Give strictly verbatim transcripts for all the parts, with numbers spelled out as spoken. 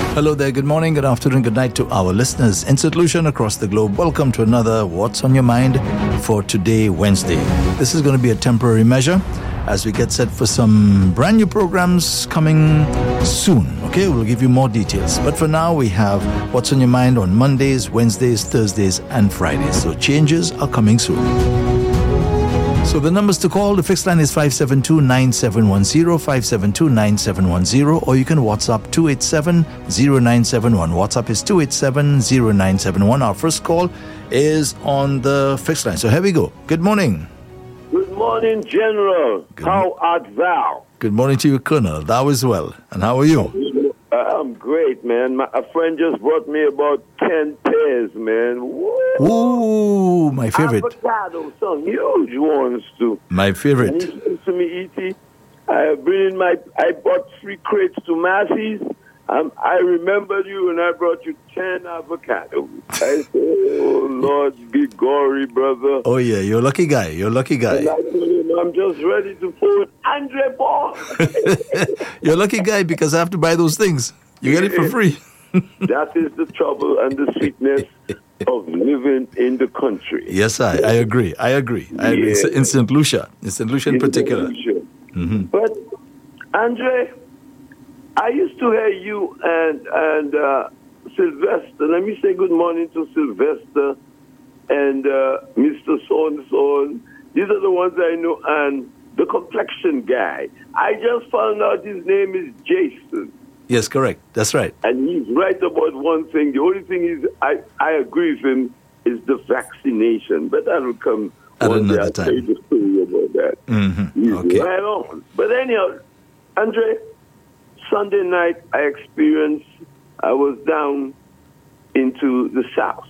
Hello there, good morning, good afternoon, good night to our listeners in Saint Lucia and across the globe. Welcome to another What's on Your Mind for today, Wednesday. This is going to be a temporary measure as we get set for some brand new programs coming soon. Okay, we'll give you more details. But for now, we have What's on Your Mind on Mondays, Wednesdays, Thursdays, and Fridays. So changes are coming soon. So the numbers to call, the fixed line is five seven two, nine seven one zero, five seven two, nine seven one zero, or you can WhatsApp two eight seven, zero nine seven one. WhatsApp is two eight seven, zero nine seven one. Our first call is on the fixed line. So here we go. Good morning. Good morning, General. Good how mo- art thou? Good morning to you, Colonel. Thou as well. And how are you? I'm great, man. My, a friend just brought me about ten pears, man. Woo! Ooh, my favorite. Avocado, some huge ones too. My favorite. And he said to me, E T, I bring in my, I bought three crates to Massey's. Um, I remembered you and I brought you ten avocados. I said, oh, Lord, be gory, brother. Oh, yeah, you're a lucky guy. You're a lucky guy. And I told him, I'm just ready to put Andre Ball. You're a lucky guy because I have to buy those things. You get it for free. That is the trouble and the sweetness of living in the country. Yes, I, I agree. I agree. I agree. Yeah. In Saint Lucia. In Saint Lucia in, in particular. Lucia. Mm-hmm. But, Andre, I used to hear you and and uh, Sylvester. Let me say good morning to Sylvester and uh, Mister So-and-so. These are the ones I know. And the complexion guy. I just found out his name is Jason. Yes, correct. That's right. And he's right about one thing. The only thing is, I, I agree with him, is the vaccination. But that will come at one another day. time. I'll tell you the story about that. Mm-hmm. He's Okay. right on. But anyhow, Andre, Sunday night I experienced, I was down into the South.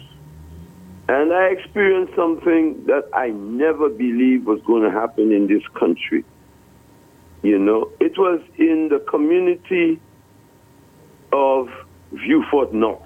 And I experienced something that I never believed was going to happen in this country. You know, it was in the community of Vieux-Fort North.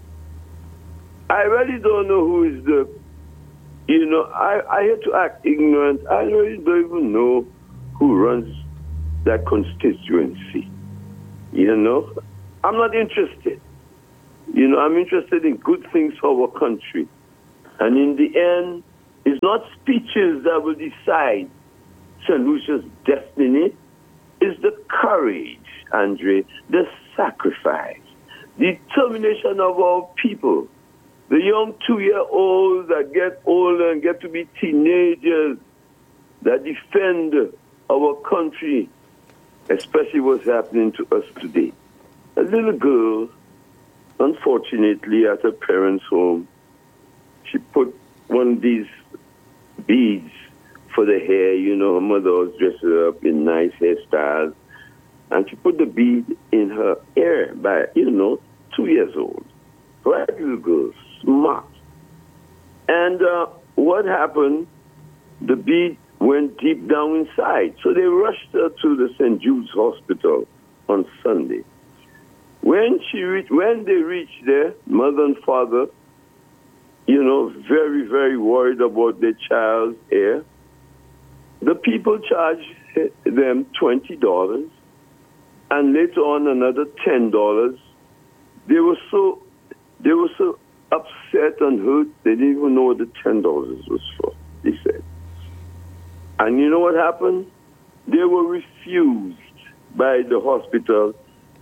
I really don't know who is the, you know, I, I hate to act ignorant. I really don't even know who runs that constituency. You know, I'm not interested. You know, I'm interested in good things for our country. And in the end, it's not speeches that will decide Saint Lucia's destiny. It's the courage, Andre, the sacrifice, the determination of our people, the young two-year-olds that get older and get to be teenagers that defend our country, especially what's happening to us today. A little girl, unfortunately, at her parents' home, she put one of these beads for the hair. You know, her mother was dressed her up in nice hairstyles. And she put the bead in her ear by, you know, two years old. Right, little girl, smart. And uh, what happened, the bead went deep down inside. So they rushed her to the Saint Jude's Hospital on Sunday. When she reached, when they reached there, mother and father, you know, very, very worried about their child's ear, the people charged them twenty dollars. And later on, another ten dollars. They were so, they were so upset and hurt, they didn't even know what the ten dollars was for, they said. And you know what happened? They were refused by the hospital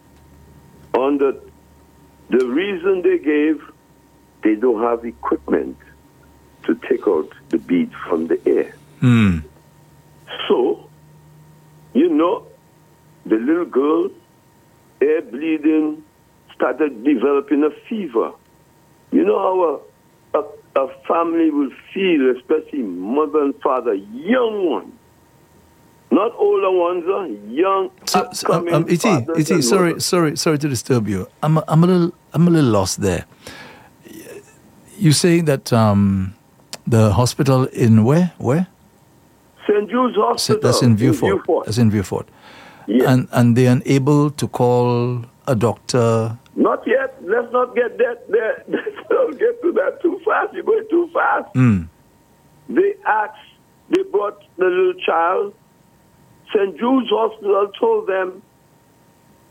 on the, the reason they gave, they don't have equipment to take out the bead from the ear. Hmm. So, you know, the little girl, air bleeding, started developing a fever. You know how a, a, a family will feel, especially mother and father, young ones. Not older ones, uh, young, so, so, um, upcoming um, E T, E T, sorry, mothers. sorry, sorry to disturb you. I'm, a, I'm a little, I'm a little lost there. You saying that um, the hospital in where, where? Saint Jude's Hospital. That's in Vieux-Fort. That's in Vieux-Fort. Yes. And and they're unable to call a doctor. Not yet. Let's not get that there. Let's not get to that too fast. You're going too fast. Mm. They asked, they brought the little child. Saint Jude's Hospital told them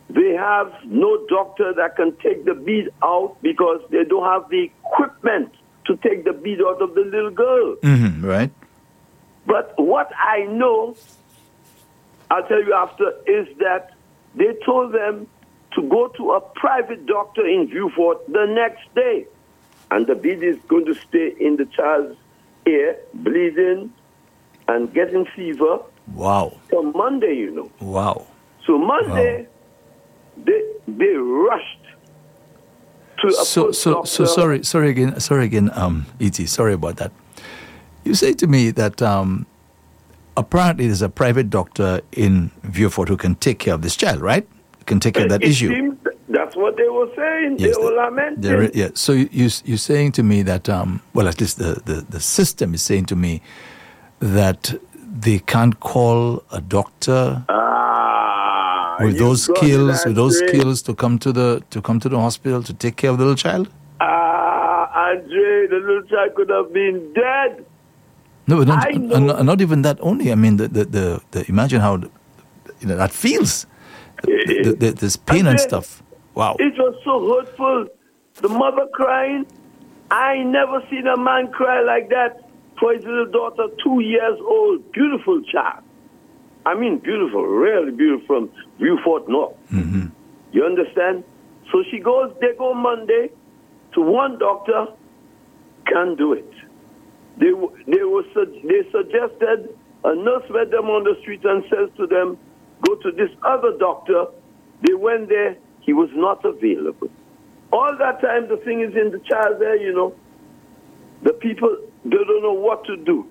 They have no doctor that can take the bead out because they don't have the equipment to take the bead out of the little girl. Mm-hmm, right. But what I know, I'll tell you after, is that they told them to go to a private doctor in Vieux-Fort the next day. And the bead is going to stay in the child's ear, bleeding and getting fever. Wow. For Monday, you know. Wow. So Monday, wow. they they rushed to a so so doctor. so sorry sorry again sorry again um E T sorry about that. You say to me that um apparently there's a private doctor in Vieux-Fort who can take care of this child, right? Can take care of that it issue. Seems that's what they were saying. Yes, they were the, lamenting. Yeah. So you, you you're saying to me that um well at least the, the, the system is saying to me that they can't call a doctor ah, with those got skills with those Andre. skills to come to the to come to the hospital to take care of the little child. Ah, Andre, the little child could have been dead. No, but not, I know. and not, not even that only. I mean, the, the, the, the imagine how the, you know that feels. The, the, the, this pain and stuff. Wow. It was so hurtful. The mother crying. I never seen a man cry like that for his little daughter, two years old. Beautiful child. I mean, beautiful, really beautiful from Vieux-Fort North. Mm-hmm. You understand? So she goes, they go Monday to one doctor, can't do it. They they were they suggested, a nurse met them on the street and says to them, go to this other doctor. They went there, he was not available. All that time the thing is in the child there, you know. The people, they don't know what to do.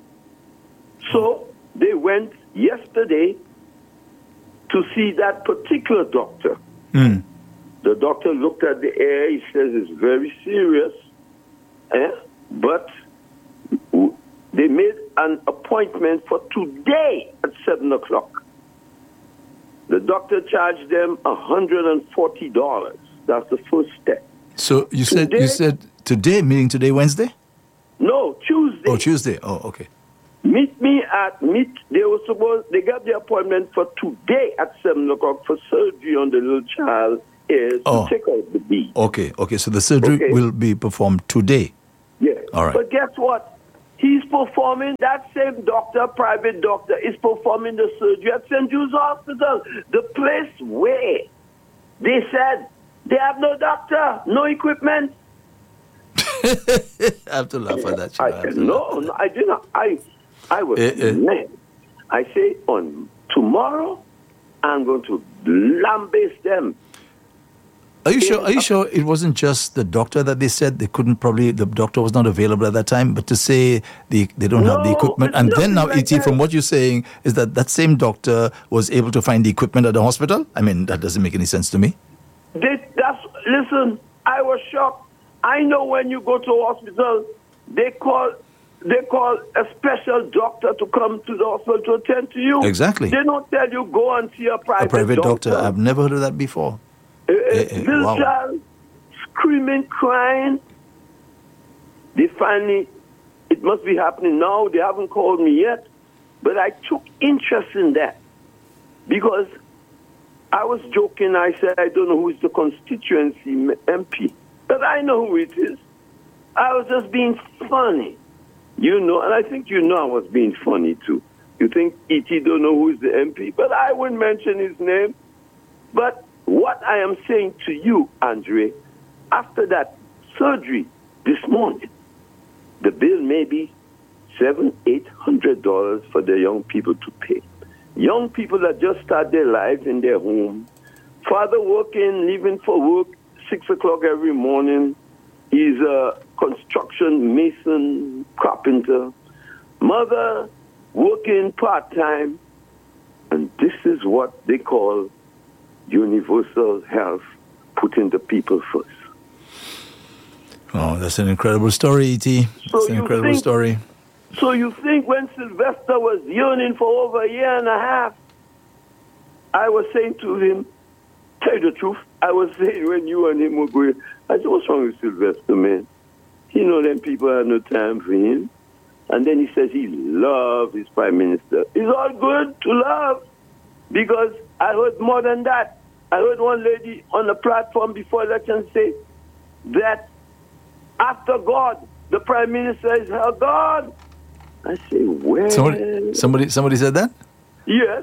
So they went yesterday to see that particular doctor. Mm. The doctor looked at the air, he says it's very serious. Eh? But they made an appointment for today at seven o'clock. The doctor charged them one hundred forty dollars. That's the first step. So you said Today- you said today, meaning today, Wednesday? No, Tuesday. Oh, Tuesday. Oh, okay. Meet me at meet. They were supposed. They got the appointment for today at seven o'clock for surgery on the little child is Oh. to take out the bead. Okay, okay. So the surgery Okay. will be performed today. Yeah. All right. But guess what? He's performing, that same doctor, private doctor, is performing the surgery at Saint Jude's Hospital, the place where they said they have no doctor, no equipment. I have to laugh at that. I I have said, to no, laugh. no, I did not. I, I was Eh, eh. mad. I say, on tomorrow, I'm going to lambaste them. Are you sure? Are you sure it wasn't just the doctor that they said they couldn't probably the doctor was not available at that time, but to say the, they don't have the No, equipment, it's and then now nothing E T, like from that. what you're saying, is that that same doctor was able to find the equipment at the hospital? I mean, that doesn't make any sense to me. They, that's, listen, I was shocked. I know when you go to a hospital, they call they call a special doctor to come to the hospital to attend to you. Exactly. They don't tell you go and see a private, A private doctor. doctor. I've never heard of that before. Uh, eh, eh, little wow. child screaming, crying. They finally, it must be happening now. They haven't called me yet. But I took interest in that because I was joking. I said, I don't know who is the constituency M P, but I know who it is. I was just being funny, you know, and I think you know I was being funny too. You think E T don't know who is the M P, but I wouldn't mention his name. But what I am saying to you, Andre, after that surgery this morning, the bill may be seven, eight hundred dollars for the young people to pay. Young people that just start their lives in their home. Father working, leaving for work six o'clock every morning. He's a construction mason, carpenter. Mother working part time, and this is what they call universal health, putting the people first. Oh, that's an incredible story, E T. So That's an you incredible think- story. So you think when Sylvester was yearning for over a year and a half, I was saying to him, tell you the truth, I was saying when you and him were going, I said, what's wrong with Sylvester, man? He know them people have no time for him. And then he says he loves his prime minister. It's all good to love because I heard more than that. I heard one lady on the platform before election say that after God, the Prime Minister is her God. I say, well... Somebody, somebody, somebody said that? Yes.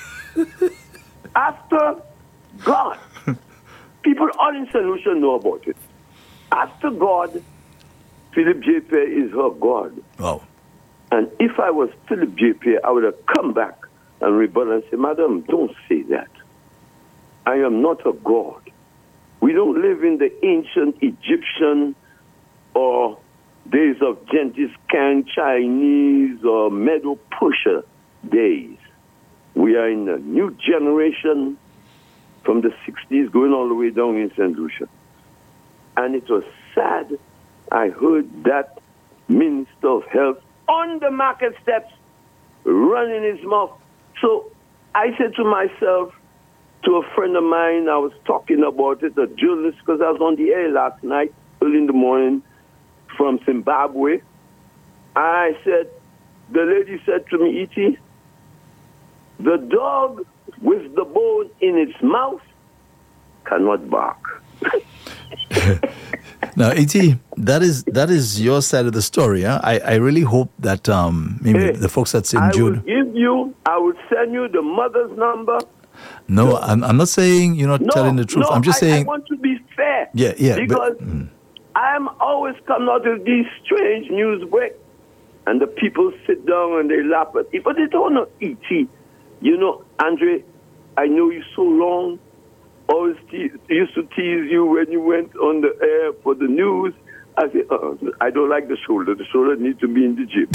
After God. People all in Saint Lucia know about it. After God, Philip J. Pierre is her God. Wow. And if I was Philip J. Pierre, I would have come back and rebutted and say, Madam, don't say that. I am not a God. We don't live in the ancient Egyptian or days of Genghis Khan, Chinese, or Medo-Persia days. We are in a new generation from the sixties going all the way down in Saint Lucia. And it was sad. I heard that Minister of Health on the market steps running his mouth. So I said to myself, to a friend of mine, I was talking about it, a journalist, because I was on the air last night, early in the morning, from Zimbabwe. I said, the lady said to me, E T, the dog with the bone in its mouth cannot bark. Now, E T, that is that is your side of the story. Huh? I, I really hope that um, maybe hey, the folks at Saint Jude... I will give you, I will send you the mother's number. No, no. I'm, I'm not saying you're not no, telling the truth. No, I'm just I, saying... I want to be fair. Yeah, yeah. Because but, mm. I'm always coming out with these strange news breaks, and the people sit down and they laugh at it. But they don't know, E T. You know, Andre, I know you so long. Always te- used to tease you when you went on the air for the news. I said, uh, I don't like the shoulder. The shoulder needs to be in the gym.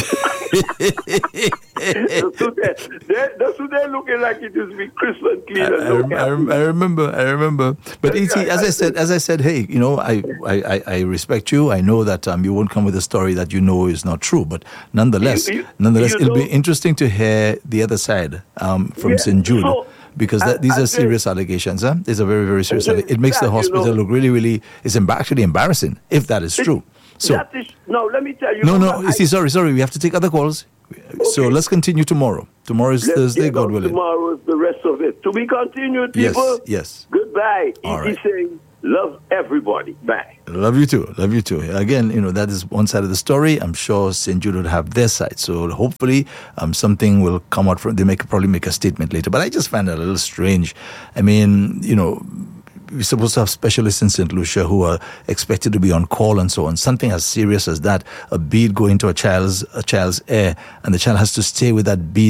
So they're, they're, so they're looking like it is be crisp and clean. I, and I, no rem- I, rem- I remember. I remember. But E T, as I said, as I said, hey, you know, I, I, I respect you. I know that um, you won't come with a story that you know is not true. But nonetheless, you, you, nonetheless, you it'll know, be interesting to hear the other side um, from yeah, Saint Jude. So, Because that, these I, are I serious allegations, huh? These are very, very serious. I, It makes that, the hospital you know, look really, really, it's emb- actually embarrassing, if that is true. So, that is, no, let me tell you. no, no, I, you see, sorry, sorry, we have to take other calls. Okay. So let's continue tomorrow. Tomorrow is Let's Thursday, God willing. Tomorrow is the rest of it. To be continued, people. Yes, yes. Goodbye. All E T right. saying, love everybody. Bye. Love you too. Love you too. Again, you know, that is one side of the story. I'm sure Saint Jude would have their side. So hopefully um, something will come out from, they make probably make a statement later. But I just find it a little strange. I mean, you know, we're supposed to have specialists in Saint Lucia who are expected to be on call and so on. Something as serious as that, a bead going into a child's a child's ear, and the child has to stay with that bead